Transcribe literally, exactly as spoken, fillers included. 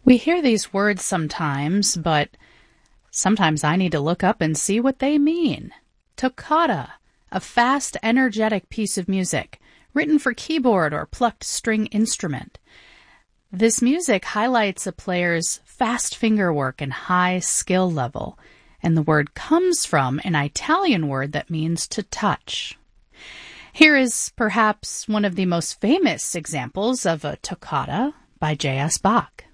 We hear these words sometimes, but sometimes I need to look up and see what they mean. Toccata, a fast, energetic piece of music, written for keyboard or plucked string instrument. This music highlights a player's fast fingerwork and high skill level, and the word comes from an Italian word that means to touch. Here is perhaps one of the most famous examples of a toccata by J S Bach.